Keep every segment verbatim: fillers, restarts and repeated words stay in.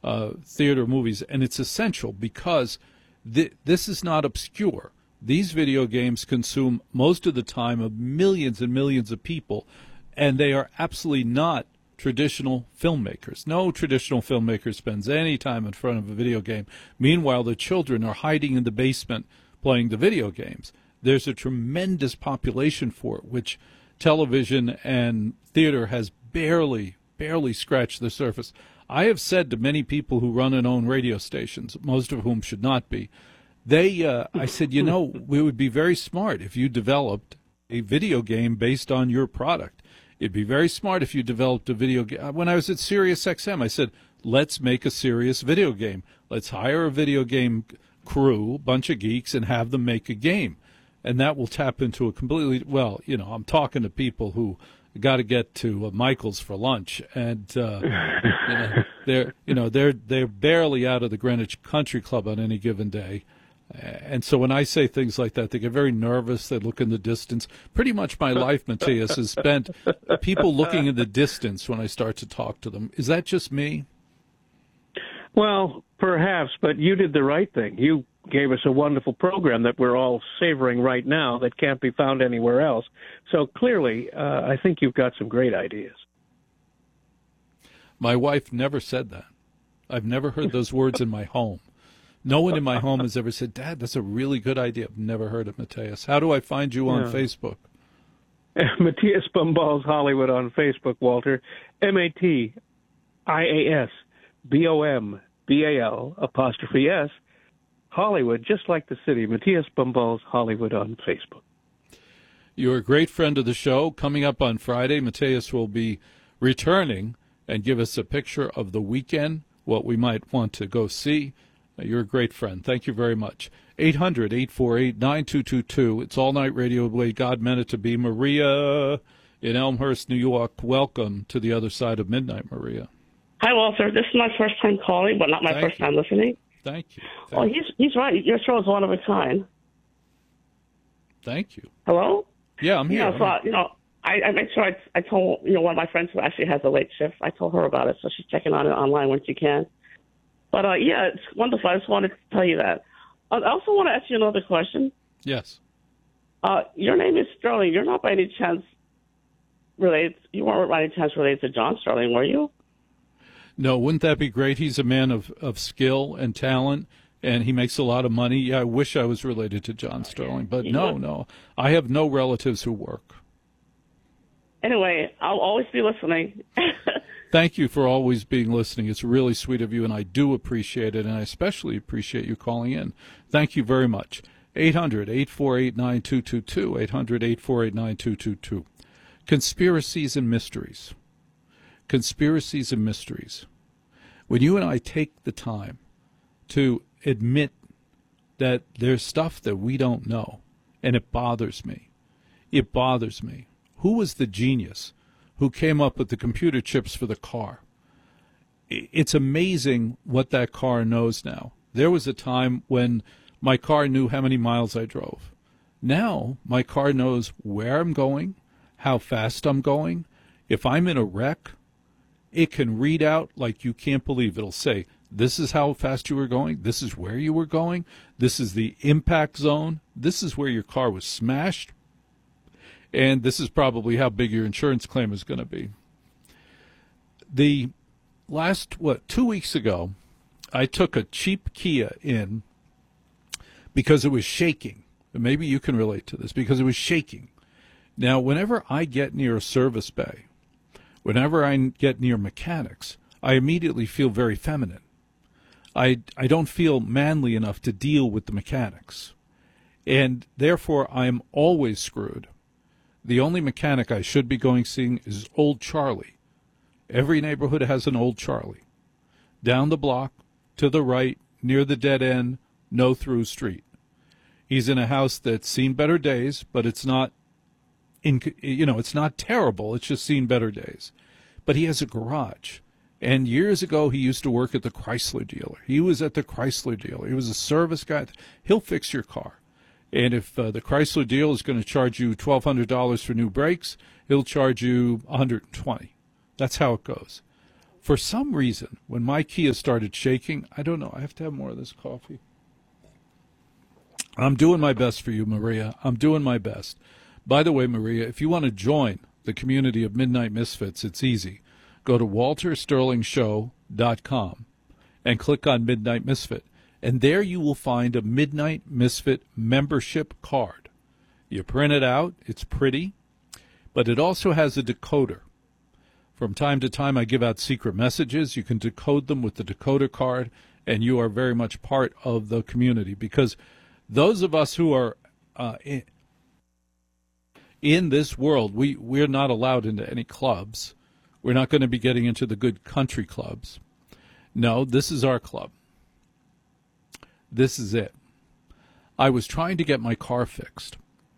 uh, theater movies, and it's essential because th- this is not obscure. These video games consume most of the time of millions and millions of people, and they are absolutely not traditional filmmakers. No traditional filmmaker spends any time in front of a video game. Meanwhile, the children are hiding in the basement playing the video games. There's a tremendous population for it, which television and theater has barely, barely scratched the surface. I have said to many people who run and own radio stations, most of whom should not be, they, uh, I said, you know, we would be very smart if you developed a video game based on your product. It'd be very smart if you developed a video game. When I was at Sirius X M, I said, let's make a serious video game. Let's hire a video game crew, bunch of geeks, and have them make a game. And that will tap into a completely, well, you know, I'm talking to people who got to get to uh, Michael's for lunch, and uh, you know, they're, you know, they're they're barely out of the Greenwich Country Club on any given day. And so when I say things like that, they get very nervous. They look in the distance. Pretty much my life, Matthias, is spent people looking in the distance when I start to talk to them. Is that just me? Well, perhaps, but you did the right thing. You gave us a wonderful program that we're all savoring right now that can't be found anywhere else. So clearly, uh, I think you've got some great ideas. My wife never said that. I've never heard those words in my home. No one in my home has ever said, Dad, that's a really good idea. I've never heard it, Matthias. How do I find you on yeah. Facebook? Matthias Bumballs Hollywood on Facebook, Walter. M A T I A S B O M B A L apostrophe S, Hollywood, just like the city. Matthias Bumballs Hollywood on Facebook. You're a great friend of the show. Coming up on Friday, Matthias will be returning and give us a picture of the weekend, what we might want to go see. You're a great friend. Thank you very much. eight hundred, eight four eight, nine two two two. It's All Night Radio the way God meant it to be. Maria in Elmhurst, New York. Welcome to the other side of midnight, Maria. Hi, Walter. This is my first time calling, but not my Thank first you. time listening. Thank you. Thank oh, you. he's he's right. Your show is one of a kind. Thank you. Hello? Yeah, I'm here. Yeah, so, I'm you know, I, I make sure I, I told, you know, one of my friends who actually has a late shift, I told her about it, so she's checking on it online when she can. But, uh, yeah, it's wonderful. I just wanted to tell you that. I also want to ask you another question. Yes. Uh, your name is Sterling. You're not by any chance related, you weren't by any chance related to John Sterling, were you? No, wouldn't that be great? He's a man of, of skill and talent, and he makes a lot of money. Yeah, I wish I was related to John Sterling, but You no, know- no. I have no relatives who work. Anyway, I'll always be listening. Thank you for always being listening. It's really sweet of you, and I do appreciate it, and I especially appreciate you calling in. Thank you very much. eight hundred, eight four eight, nine two two two, eight hundred, eight four eight, nine two two two. Conspiracies and mysteries. Conspiracies and mysteries. When you and I take the time to admit that there's stuff that we don't know, and it bothers me. It bothers me. Who was the genius who came up with the computer chips for the car? It's amazing what that car knows now. There was a time when my car knew how many miles I drove. Now my car knows where I'm going, how fast I'm going. If I'm in a wreck, it can read out like you can't believe. It'll say, this is how fast you were going. This is where you were going. This is the impact zone. This is where your car was smashed. And this is probably how big your insurance claim is going to be. The last, what, two weeks ago, I took a cheap Kia in because it was shaking. Maybe you can relate to this, because it was shaking. Now, whenever I get near a service bay, whenever I get near mechanics, I immediately feel very feminine. I, I don't feel manly enough to deal with the mechanics. And therefore, I am always screwed. The only mechanic I should be going seeing is Old Charlie. Every neighborhood has an Old Charlie. Down the block, to the right, near the dead end, no through street. He's in a house that's seen better days, but it's not, in, you know, it's not terrible. It's just seen better days. But he has a garage. And years ago, he used to work at the Chrysler dealer. He was at the Chrysler dealer. He was a service guy. He'll fix your car. And if uh, the Chrysler deal is going to charge you twelve hundred dollars for new brakes, he'll charge you one hundred twenty dollars. That's how it goes. For some reason, when my Kia started shaking, I don't know, I have to have more of this coffee. I'm doing my best for you, Maria. I'm doing my best. By the way, Maria, if you want to join the community of Midnight Misfits, it's easy. Go to walter sterling show dot com and click on Midnight Misfit. And there you will find a Midnight Misfit membership card. You print it out. It's pretty. But it also has a decoder. From time to time, I give out secret messages. You can decode them with the decoder card, and you are very much part of the community. Because those of us who are uh, in, in this world, we, we're not allowed into any clubs. We're not going to be getting into the good country clubs. No, this is our club. This is it. I was trying to get my car fixed,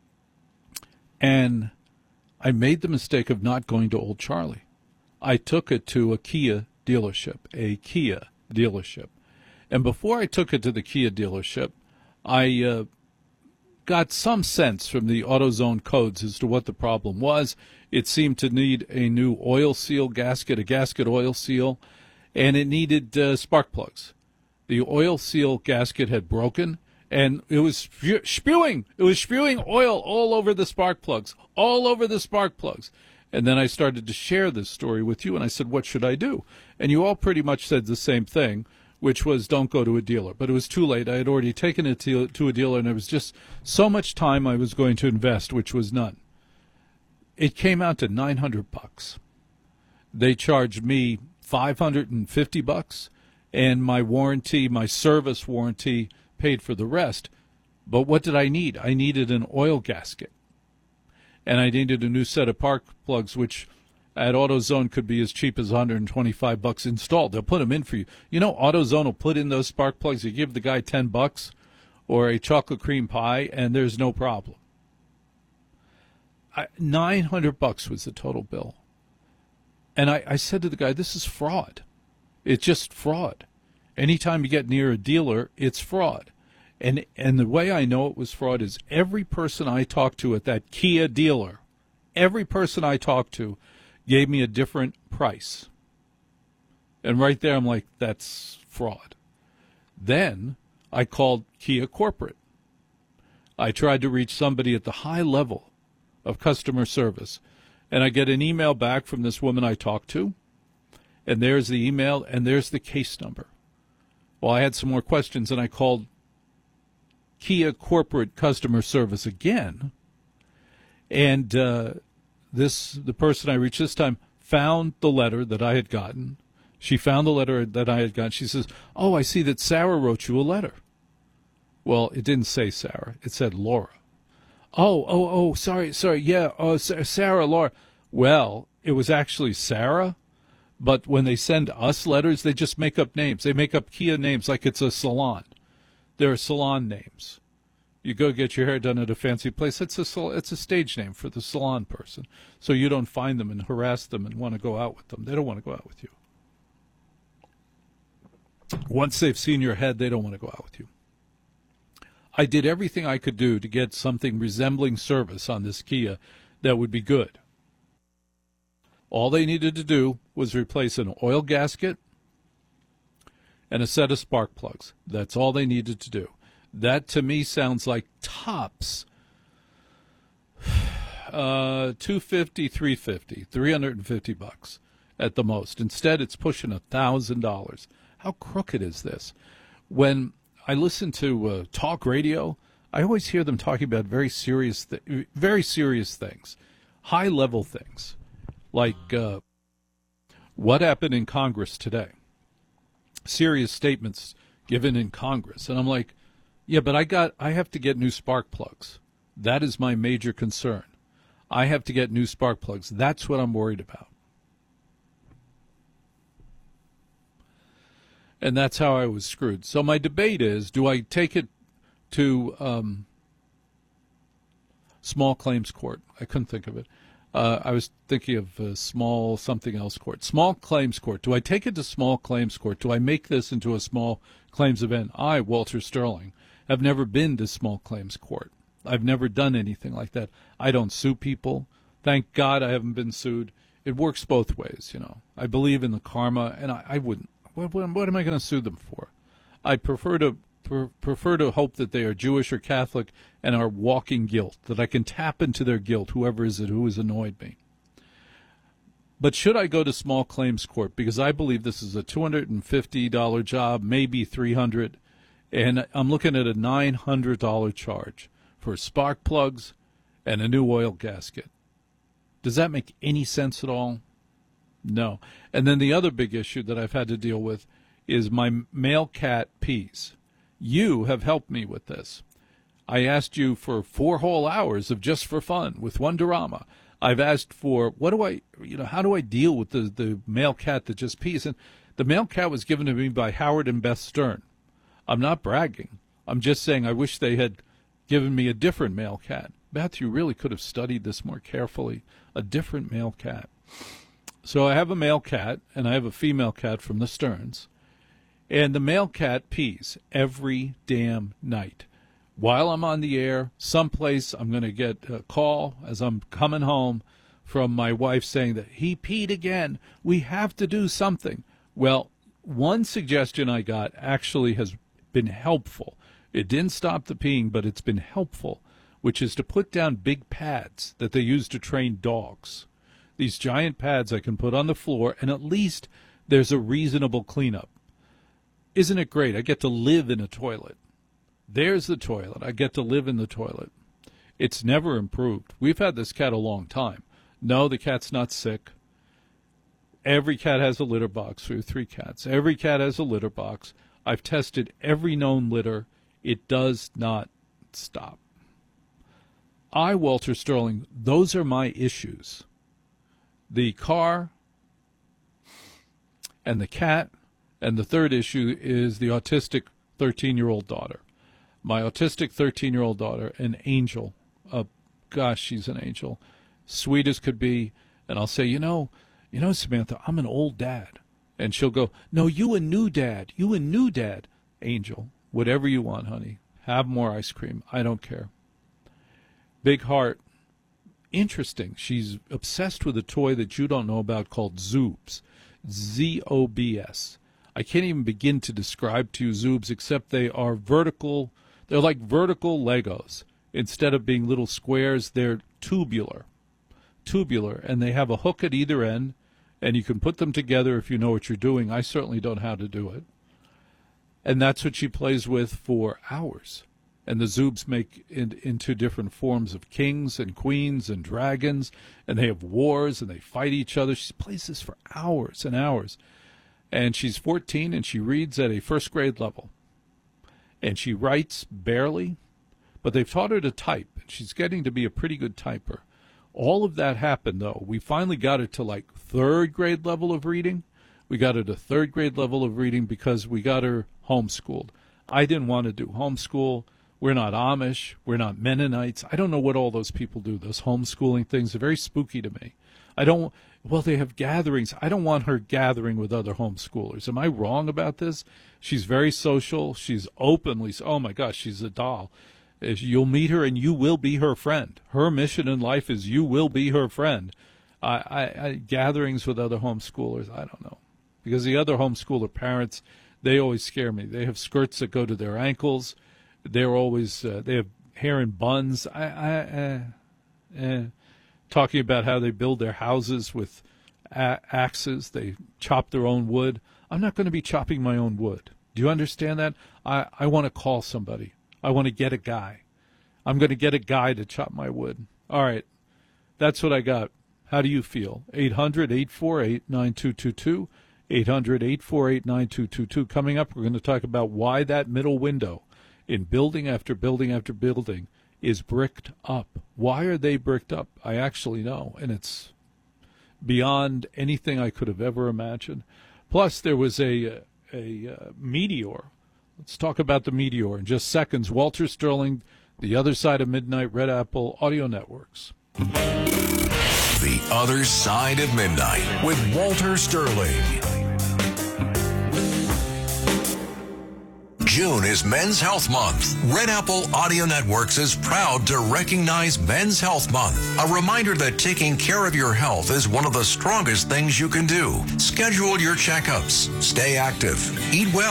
and I made the mistake of not going to Old Charlie. I took it to a Kia dealership, a Kia dealership. And before I took it to the Kia dealership, I uh, got some sense from the AutoZone codes as to what the problem was. It seemed to need a new oil seal gasket, a gasket oil seal, and it needed uh, spark plugs. The oil seal gasket had broken, and it was spew- spewing. It was spewing oil all over the spark plugs, all over the spark plugs. And then I started to share this story with you, and I said, what should I do? And you all pretty much said the same thing, which was don't go to a dealer. But it was too late. I had already taken it to, to a dealer, and it was just so much time I was going to invest, which was none. It came out to nine hundred bucks. They charged me five hundred fifty bucks, and my warranty, my service warranty, paid for the rest. But what did I need? I needed an oil gasket. And I needed a new set of spark plugs, which at AutoZone could be as cheap as one hundred twenty-five bucks installed. They'll put them in for you. You know, AutoZone will put in those spark plugs. You give the guy ten bucks or a chocolate cream pie, and there's no problem. I, nine hundred bucks was the total bill. And I, I said to the guy, this is fraud. It's just fraud. Anytime you get near a dealer, it's fraud. And and the way I know it was fraud is every person I talked to at that Kia dealer, every person I talked to gave me a different price. And right there I'm like, that's fraud. Then I called Kia Corporate. I tried to reach somebody at the high level of customer service. And I get an email back from this woman I talked to. And there's the email, and there's the case number. Well, I had some more questions, and I called Kia Corporate Customer Service again, and uh, this the person I reached this time found the letter that I had gotten. She found the letter that I had gotten. She says, oh, I see that Sarah wrote you a letter. Well, it didn't say Sarah. It said Laura. Oh, oh, oh, sorry, sorry, yeah, oh, Sarah, Laura. Well, it was actually Sarah, but when they send us letters, they just make up names. They make up Kia names like it's a salon. There are salon names. You go get your hair done at a fancy place. It's a it's a stage name for the salon person. So you don't find them and harass them and want to go out with them. They don't want to go out with you. Once they've seen your head, they don't want to go out with you. I did everything I could do to get something resembling service on this Kia that would be good. All they needed to do was replace an oil gasket and a set of spark plugs. That's all they needed to do. That, to me, sounds like tops uh, two hundred fifty dollars, three hundred fifty dollars, three hundred fifty bucks at the most. Instead, it's pushing one thousand dollars. How crooked is this? When I listen to uh, talk radio, I always hear them talking about very serious, th- very serious things, high-level things, like uh, what happened in Congress today. Serious statements given in Congress. And I'm like, yeah, but I got I have to get new spark plugs. That is my major concern. I have to get new spark plugs. That's what I'm worried about. And that's how I was screwed. So my debate is, do I take it to um, small claims court? I couldn't think of it. Uh, I was thinking of uh, small something else court. Small claims court. Do I take it to small claims court? Do I make this into a small claims event? I, Walter Sterling, have never been to small claims court. I've never done anything like that. I don't sue people. Thank God I haven't been sued. it works both ways, you know. I believe in the karma, and I, I wouldn't. What, what, what am I going to sue them for? I prefer to pre- prefer to hope that they are Jewish or Catholic and are walking guilt, that I can tap into their guilt, whoever is it who has annoyed me. But should I go to small claims court? Because I believe this is a two hundred fifty dollars job, maybe three hundred dollars, and I'm looking at a nine hundred dollars charge for spark plugs and a new oil gasket. Does that make any sense at all? No. And then the other big issue that I've had to deal with is my male cat pees. You have helped me with this. I asked you for four whole hours of just for fun with Wonderama. I've asked for, what do I, you know, how do I deal with the, the male cat that just pees? And the male cat was given to me by Howard and Beth Stern. I'm not bragging. I'm just saying I wish they had given me a different male cat. Beth, you really could have studied this more carefully. A different male cat. So I have a male cat, and I have a female cat from the Sterns. And the male cat pees every damn night. While I'm on the air, someplace I'm going to get a call as I'm coming home from my wife saying that he peed again. We have to do something. Well, one suggestion I got actually has been helpful. It didn't stop the peeing, but it's been helpful, which is to put down big pads that they use to train dogs. These giant pads I can put on the floor, and at least there's a reasonable cleanup. Isn't it great? I get to live in a toilet. There's the toilet. I get to live in the toilet. It's never improved. We've had this cat a long time. No, the cat's not sick. Every cat has a litter box. We have three cats. Every cat has a litter box. I've tested every known litter. It does not stop. I, Walter Sterling, those are my issues. The car and the cat, and the third issue is the autistic thirteen-year-old daughter. My autistic thirteen-year-old daughter, an angel. Uh, gosh, she's an angel. Sweet as could be. And I'll say, you know, you know, Samantha, I'm an old dad. And she'll go, no, you a new dad. You a new dad. Angel, whatever you want, honey. Have more ice cream. I don't care. Big heart. Interesting. She's obsessed with a toy that you don't know about called Zoobs. Z O B S. I can't even begin to describe to you Zoobs, except they are vertical. They're like vertical Legos. Instead of being little squares, they're tubular. Tubular. And they have a hook at either end, and you can put them together if you know what you're doing. I certainly don't know how to do it. And that's what she plays with for hours. And the Zoobs make in, into different forms of kings and queens and dragons, and they have wars, and they fight each other. She plays this for hours and hours. And she's fourteen, and she reads at a first grade level. And she writes barely, but they've taught her to type. She's getting to be a pretty good typer. All of that happened, though. We finally got her to, like, third grade level of reading. We got her to third grade level of reading because we got her homeschooled. I didn't want to do homeschool. We're not Amish. We're not Mennonites. I don't know what all those people do. Those homeschooling things are very spooky to me. I don't, well, they have gatherings. I don't want her gathering with other homeschoolers. Am I wrong about this? She's very social. She's openly, oh my gosh, she's a doll. You'll meet her and you will be her friend. Her mission in life is you will be her friend. I, I, I gatherings with other homeschoolers, I don't know. Because the other homeschooler parents, they always scare me. They have skirts that go to their ankles. They're always, uh, they have hair in buns. I, I, uh, eh. Talking about how they build their houses with a- axes. They chop their own wood. I'm not going to be chopping my own wood. Do you understand that? I, I want to call somebody. I want to get a guy. I'm going to get a guy to chop my wood. All right. That's what I got. How do you feel? eight hundred, eight four eight, nine two two two. eight hundred, eight four eight, nine two two two. Coming up, we're going to talk about why that middle window in building after building after building is bricked up. Why are they bricked up? I actually know, and it's beyond anything I could have ever imagined. Plus, there was a, a, a meteor. Let's talk about the meteor in just seconds. Walter Sterling, The Other Side of Midnight, Red Apple Audio Networks. The Other Side of Midnight with Walter Sterling. June is Men's Health Month. Red Apple Audio Networks is proud to recognize Men's Health Month. A reminder that taking care of your health is one of the strongest things you can do. Schedule your checkups, stay active, eat well.